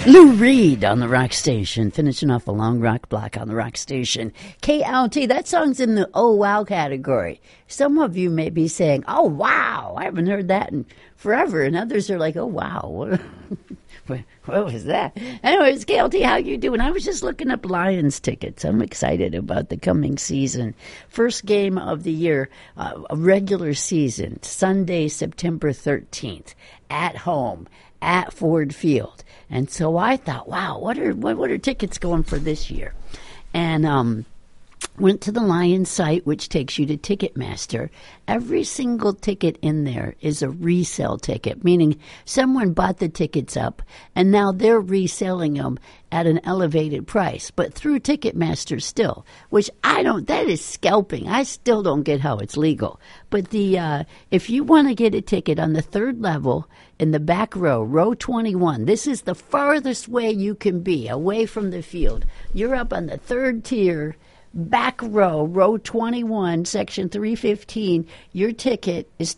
Lou Reed on the Rock Station, finishing off a long rock block on the Rock Station. KLT, that song's in the oh wow category. Some of you may be saying, oh wow, I haven't heard that in forever, and others are like, oh wow, what was that? Anyways, KLT, how you doing? I was just looking up Lions tickets. I'm excited about the coming season. First game of the year, a regular season, Sunday, September 13th, at home, at Ford Field. And so I thought, wow, what are tickets going for this year? And went to the Lions site, which takes you to Ticketmaster. Every single ticket in there is a resale ticket, meaning someone bought the tickets up, and now they're reselling them at an elevated price, but through Ticketmaster still, which that is scalping. I still don't get how it's legal. But if you want to get a ticket on the third level in the back row, row 21, this is the farthest way you can be away from the field. You're up on the third tier, back row, row 21, section 315, your ticket is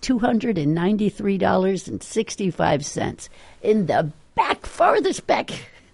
$293.65 in the back, farthest back.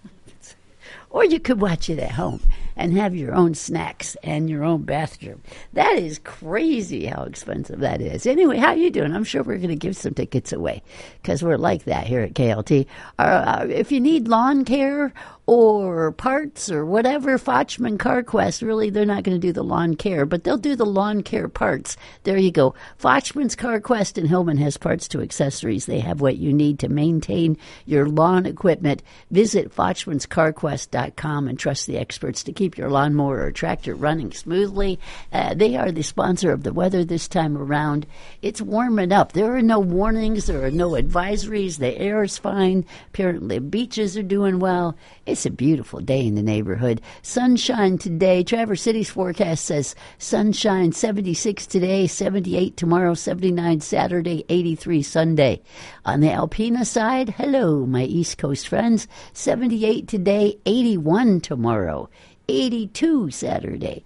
Or you could watch it at home and have your own snacks and your own bathroom. That is crazy how expensive that is. Anyway, how you doing? I'm sure we're going to give some tickets away because we're like that here at KLT. If you need lawn care or parts or whatever, Fochman CarQuest, really, they're not going to do the lawn care, but they'll do the lawn care parts. There you go. Fochman's CarQuest in Hillman has parts to accessories. They have what you need to maintain your lawn equipment. Visit Fochman'sCarQuest.com and trust the experts to keep your lawnmower or tractor running smoothly. They are the sponsor of the weather this time around. It's warming up. There are no warnings. There are no advisories. The air is fine. Apparently, beaches are doing well. It's a beautiful day in the neighborhood. Sunshine today. Traverse City's forecast says sunshine, 76 today, 78 tomorrow, 79 Saturday, 83 Sunday. On the Alpena side, hello, my East Coast friends, 78 today, 81 tomorrow, 82 Saturday,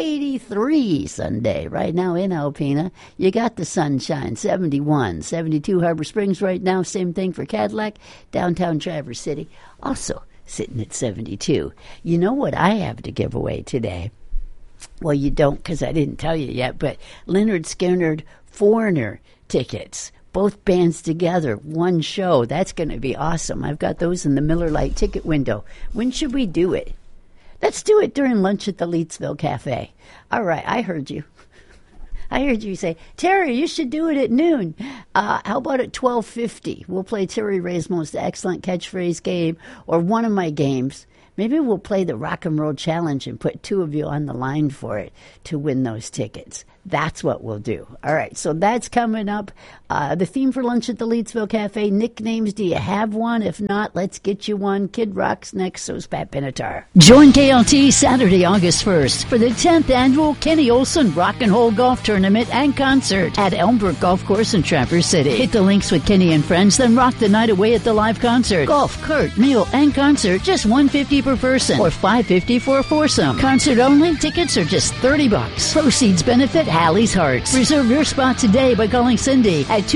83 Sunday. Right now in Alpena, you got the sunshine, 71, 72 Harbor Springs right now, same thing for Cadillac, downtown Traverse City, also sitting at 72. You know what I have to give away today? Well, you don't because I didn't tell you yet, but Lynyrd Skynyrd Foreigner tickets. Both bands together, one show. That's going to be awesome. I've got those in the Miller Lite ticket window. When should we do it? Let's do it during lunch at the Leetsville Cafe. All right, I heard you. I heard you say, Terry, you should do it at noon. How about at 12:50? We'll play Terry Ray's Most Excellent Catchphrase game or one of my games. Maybe we'll play the Rock and Roll Challenge and put two of you on the line for it to win those tickets. That's what we'll do. All right, so that's coming up. The theme for lunch at the Leetsville Cafe, nicknames, do you have one? If not, let's get you one. Kid Rock's next, so's Pat Benatar. Join KLT Saturday, August 1st for the 10th annual Kenny Olson Rock and Roll Golf Tournament and Concert at Elmbrook Golf Course in Traverse City. Hit the links with Kenny and friends, then rock the night away at the live concert. Golf, cart, meal, and concert, just $150 per person or $550 for a foursome. Concert only, tickets are just $30. Proceeds benefit Hallie's Hearts. Reserve your spot today by calling Cindy at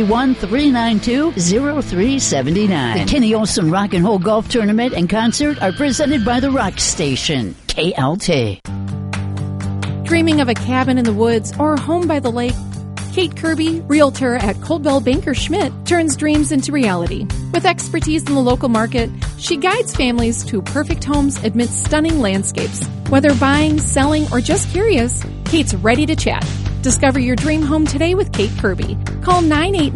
231-392-0379. The Kenny Olson Rock and Roll Golf Tournament and Concert are presented by the Rock Station, KLT. Dreaming of a cabin in the woods or home by the lake? Kate Kirby, realtor at Coldwell Banker Schmidt, turns dreams into reality. With expertise in the local market, she guides families to perfect homes amidst stunning landscapes. Whether buying, selling, or just curious, Kate's ready to chat. Discover your dream home today with Kate Kirby. Call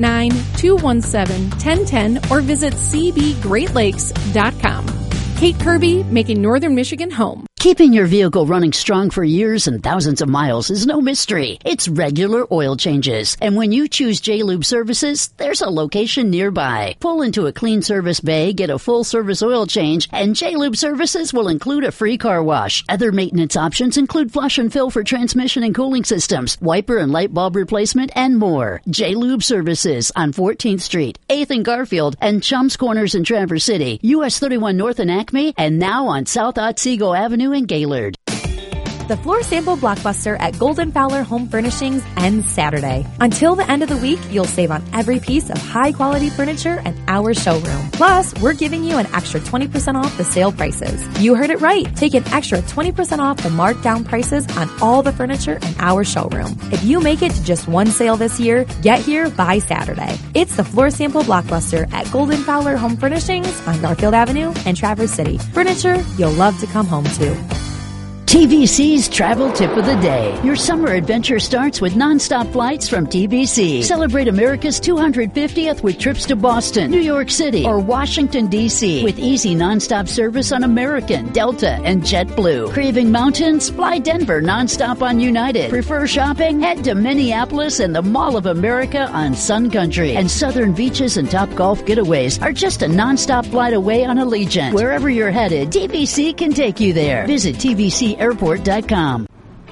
989-217-1010 or visit cbgreatlakes.com. Kate Kirby, making Northern Michigan home. Keeping your vehicle running strong for years and thousands of miles is no mystery. It's regular oil changes. And when you choose J-Lube Services, there's a location nearby. Pull into a clean service bay, get a full service oil change, and J-Lube Services will include a free car wash. Other maintenance options include flush and fill for transmission and cooling systems, wiper and light bulb replacement, and more. J-Lube Services on 14th Street, 8th and Garfield, and Chums Corners in Traverse City, US 31 North in Acme, and now on South Otsego Avenue in Gaylord. The Floor Sample Blockbuster at Golden Fowler Home Furnishings ends Saturday. Until the end of the week, you'll save on every piece of high-quality furniture in our showroom. Plus, we're giving you an extra 20% off the sale prices. You heard it right. Take an extra 20% off the marked down prices on all the furniture in our showroom. If you make it to just one sale this year, get here by Saturday. It's the Floor Sample Blockbuster at Golden Fowler Home Furnishings on Garfield Avenue in Traverse City. Furniture you'll love to come home to. TVC's Travel Tip of the Day. Your summer adventure starts with nonstop flights from TVC. Celebrate America's 250th with trips to Boston, New York City, or Washington, D.C. with easy nonstop service on American, Delta, and JetBlue. Craving mountains? Fly Denver nonstop on United. Prefer shopping? Head to Minneapolis and the Mall of America on Sun Country. And southern beaches and top golf getaways are just a nonstop flight away on Allegiant. Wherever you're headed, TVC can take you there. Visit TVCAirport.com.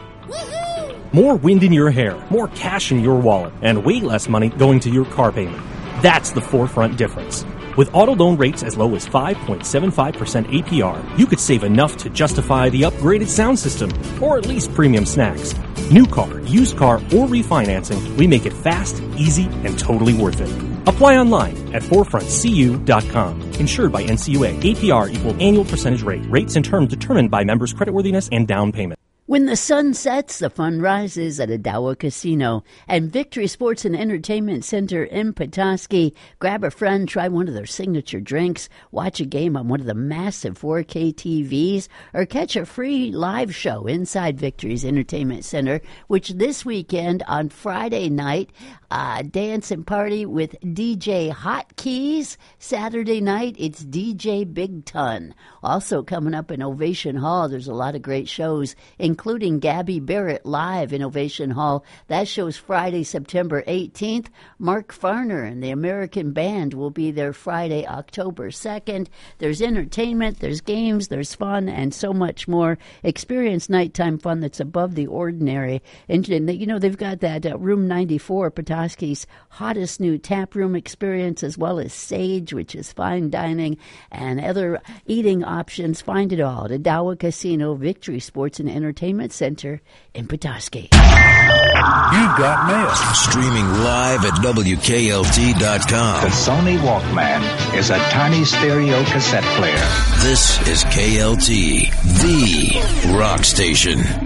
More wind in your hair, more cash in your wallet, and way less money going to your car payment. That's the Forefront difference. With auto loan rates as low as 5.75% APR, you could save enough to justify the upgraded sound system, or at least premium snacks. New car, used car, or refinancing, we make it fast, easy, and totally worth it. Apply online at forefrontcu.com. Insured by NCUA. APR equal annual percentage rate. Rates and terms determined by members' creditworthiness and down payment. When the sun sets, the fun rises at Adawa Casino and Victory Sports and Entertainment Center in Petoskey. Grab a friend, try one of their signature drinks, watch a game on one of the massive 4K TVs, or catch a free live show inside Victory's Entertainment Center, which this weekend on Friday night, dance and party with DJ Hot Keys. Saturday night, it's DJ Big Ton. Also coming up in Ovation Hall, there's a lot of great shows, including Gabby Barrett live in Ovation Hall. That show's Friday, September 18th. Mark Farner and the American Band will be there Friday, October 2nd. There's entertainment, there's games, there's fun, and so much more. Experience nighttime fun that's above the ordinary. And you know, they've got that Room 94, Petoskey's hottest new tap room experience, as well as Sage, which is fine dining, and other eating options. Find it all at Adawa Casino, Victory Sports and Entertainment Center in Petoskey. You've got mail. Streaming live at WKLT.com. The Sony Walkman is a tiny stereo cassette player. This is KLT, the rock station.